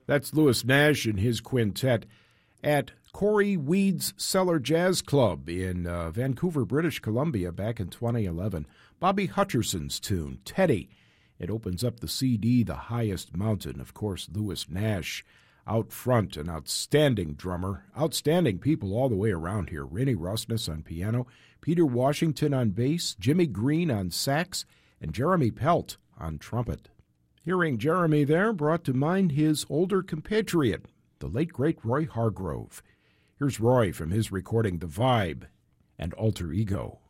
That's Louis Nash and his quintet at Corey Weed's Cellar Jazz Club in Vancouver, British Columbia back in 2011. Bobby Hutcherson's tune, Teddy. It opens up the CD, The Highest Mountain. Of course, Louis Nash out front, an outstanding drummer. Outstanding people all the way around here. Rennie Rosnes on piano, Peter Washington on bass, Jimmy Green on sax, and Jeremy Pelt on trumpet. Hearing Jeremy there brought to mind his older compatriot, the late great Roy Hargrove. Here's Roy from his recording The Vibe and Alter Ego.